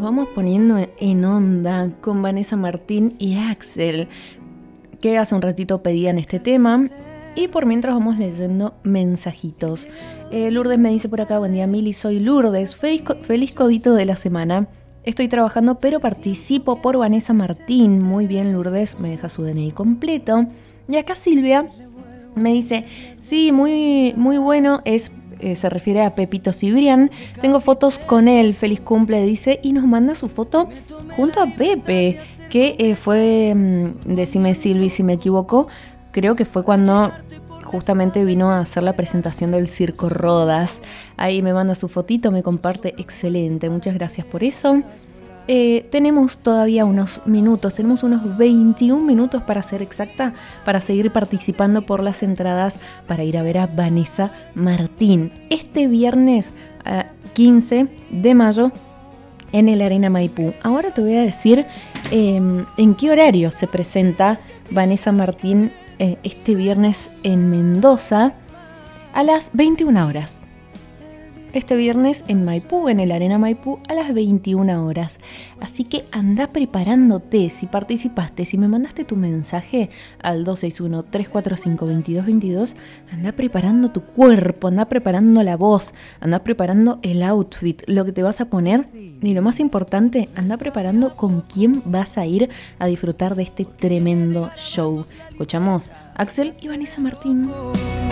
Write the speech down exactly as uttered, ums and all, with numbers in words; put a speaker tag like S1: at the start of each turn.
S1: nos vamos poniendo en onda con Vanessa Martín y Axel, que hace un ratito pedían este tema. Y por mientras vamos leyendo mensajitos. Eh, Lourdes me dice por acá: buen día, Mili, soy Lourdes. Feliz, feliz codito de la semana. Estoy trabajando, pero participo por Vanessa Martín. Muy bien, Lourdes, me deja su D N I completo. Y acá Silvia me dice: sí, muy, muy bueno, es... Eh, se refiere a Pepito Cibrián. Tengo fotos con él, feliz cumple, dice, y nos manda su foto junto a Pepe, que eh, fue, mmm, decime Silvi si me equivoco, creo que fue cuando justamente vino a hacer la presentación del Circo Rodas. Ahí me manda su fotito, me comparte, excelente, muchas gracias por eso. Eh, tenemos todavía unos minutos, tenemos unos veintiún minutos para ser exacta, para seguir participando por las entradas para ir a ver a Vanessa Martín este viernes eh, quince de mayo en el Arena Maipú. Ahora te voy a decir eh, en qué horario se presenta Vanessa Martín eh, este viernes en Mendoza a las veintiuna horas. Este viernes en Maipú, en el Arena Maipú, a las veintiuna horas. Así que anda preparándote. Si participaste, si me mandaste tu mensaje al dos seis uno, tres cuatro cinco, dos dos dos dos, anda preparando tu cuerpo, anda preparando la voz, anda preparando el outfit, lo que te vas a poner. Y lo más importante, anda preparando con quién vas a ir a disfrutar de este tremendo show. Escuchamos Axel y Vanessa Martín.